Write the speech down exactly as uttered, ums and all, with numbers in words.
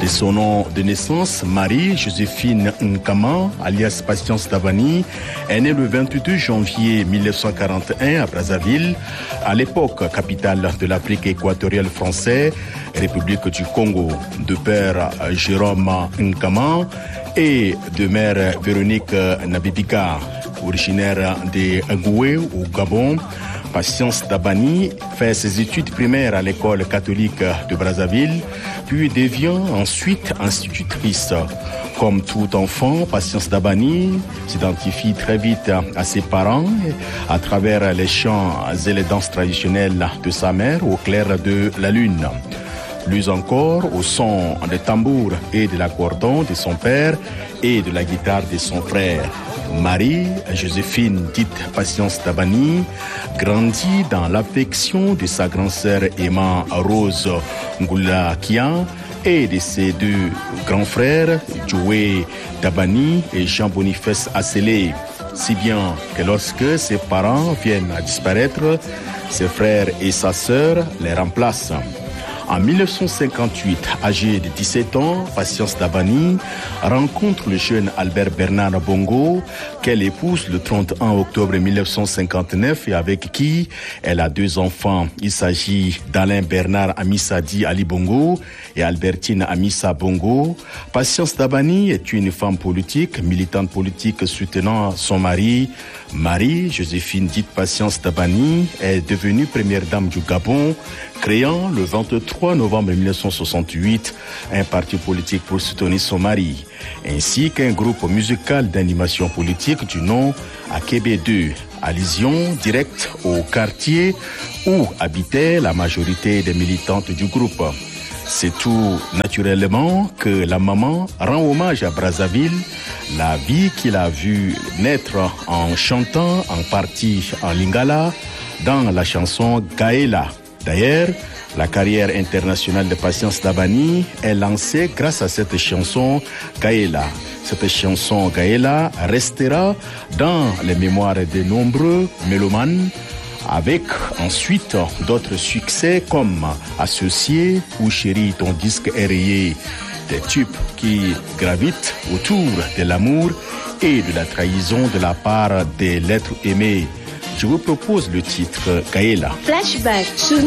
son nom de naissance, Marie-Joséphine Nkama, alias Patience Dabani, est née le vingt-deux janvier mille neuf cent quarante et un à Brazzaville, à l'époque capitale de l'Afrique équatoriale française, République du Congo, de père Jérôme Nkama et de mère Véronique Nabibika, originaire de Ngoué au Gabon. Patience Dabani fait ses études primaires à l'école catholique de Brazzaville, puis devient ensuite institutrice. Comme tout enfant, Patience Dabani s'identifie très vite à ses parents à travers les chants et les danses traditionnelles de sa mère au clair de la lune. Plus encore au son des tambours et de l'accordon de son père et de la guitare de son frère. Marie-Joséphine, dite Patience Dabani, grandit dans l'affection de sa grand-sœur Emma Rose Ngoulakia et de ses deux grands frères, Joé Dabani et Jean-Boniface Asselé. Si bien que lorsque ses parents viennent à disparaître, ses frères et sa sœur les remplacent. En mille neuf cent cinquante-huit, âgée de dix-sept ans, Patience Dabani rencontre le jeune Albert Bernard Bongo, qu'elle épouse le trente et un octobre mille neuf cent cinquante-neuf et avec qui elle a deux enfants. Il s'agit d'Alain Bernard Amissadi Ali Bongo et Albertine Amissa Bongo. Patience Dabani est une femme politique, militante politique soutenant son mari. Marie-Joséphine, dite Patience Dabani, est devenue première dame du Gabon, créant le vingt-trois novembre mille neuf cent soixante-huit un parti politique pour soutenir son mari, ainsi qu'un groupe musical d'animation politique du nom A K B deux, allusion directe au quartier où habitait la majorité des militantes du groupe. C'est tout naturellement que la maman rend hommage à Brazzaville, la vie qu'il a vue naître en chantant en partie en lingala dans la chanson Gaëla. D'ailleurs, la carrière internationale de Patience Dabani est lancée grâce à cette chanson Gaëla. Cette chanson Gaëla restera dans les mémoires de nombreux mélomanes, avec ensuite d'autres succès comme Associé ou Chérie, ton disque est rayé, des tubes qui gravitent autour de l'amour et de la trahison de la part des lettres aimées. Je vous propose le titre Gaëla. Flashback sur